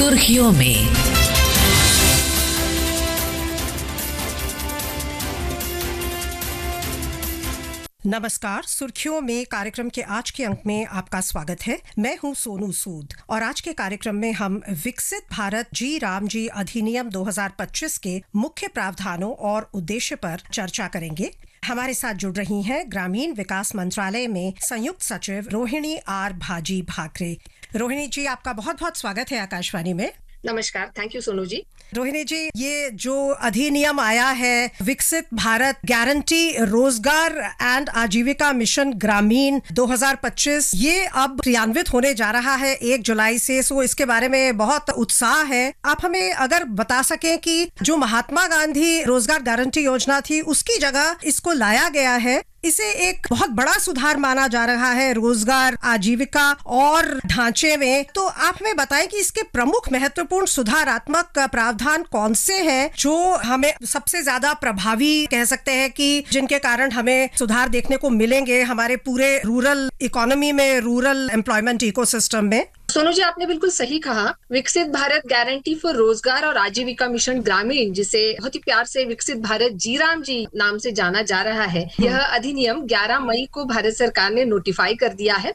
सुर्खियों में। नमस्कार, सुर्खियों में कार्यक्रम के आज के अंक में आपका स्वागत है। मैं हूं सोनू सूद और आज के कार्यक्रम में हम विकसित भारत जी राम जी अधिनियम 2025 के मुख्य प्रावधानों और उद्देश्य पर चर्चा करेंगे। हमारे साथ जुड़ रही हैं ग्रामीण विकास मंत्रालय में संयुक्त सचिव रोहिणी आर भाजी भाकरे। रोहिणी जी, आपका बहुत बहुत स्वागत है आकाशवाणी में। नमस्कार, थैंक यू सोनू जी। रोहिणी जी, ये जो अधिनियम आया है विकसित भारत गारंटी रोजगार एंड आजीविका मिशन ग्रामीण 2025, ये अब क्रियान्वित होने जा रहा है 1 जुलाई से। सो इसके बारे में बहुत उत्साह है। आप हमें अगर बता सकें कि जो महात्मा गांधी रोजगार गारंटी योजना थी उसकी जगह इसको लाया गया है, इसे एक बहुत बड़ा सुधार माना जा रहा है रोजगार आजीविका और ढांचे में। तो आप हमें बताएं कि इसके प्रमुख महत्वपूर्ण सुधारात्मक प्रावधान कौन से हैं जो हमें सबसे ज्यादा प्रभावी कह सकते हैं कि जिनके कारण हमें सुधार देखने को मिलेंगे हमारे पूरे रूरल इकोनॉमी में, रूरल एम्प्लॉयमेंट इकोसिस्टम में। सोनू जी, आपने बिल्कुल सही कहा। विकसित भारत गारंटी फॉर रोजगार और आजीविका मिशन ग्रामीण, जिसे बहुत ही प्यार से विकसित भारत जी राम जी नाम से जाना जा रहा है, यह अधिनियम 11 मई को भारत सरकार ने नोटिफाई कर दिया है।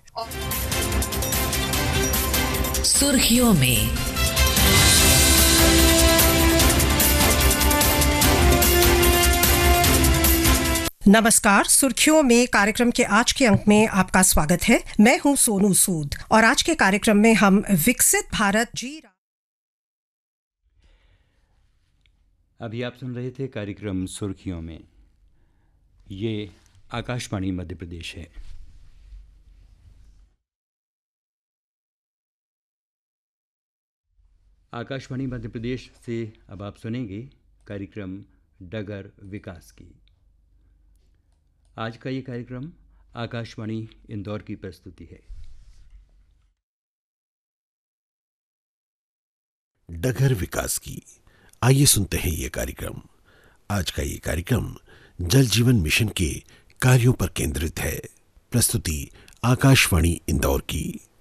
सुर्खियों में। नमस्कार, सुर्खियों में कार्यक्रम के आज के अंक में आपका स्वागत है। मैं हूं सोनू सूद और आज के कार्यक्रम में हम विकसित भारत जी। अभी आप सुन रहे थे कार्यक्रम सुर्खियों में। ये आकाशवाणी मध्य प्रदेश है। आकाशवाणी मध्य प्रदेश से अब आप सुनेंगे कार्यक्रम डगर विकास की। आज का ये कार्यक्रम आकाशवाणी इंदौर की प्रस्तुति है। डगर विकास की, आइए सुनते हैं ये कार्यक्रम। आज का ये कार्यक्रम जल जीवन मिशन के कार्यों पर केंद्रित है। प्रस्तुति आकाशवाणी इंदौर की।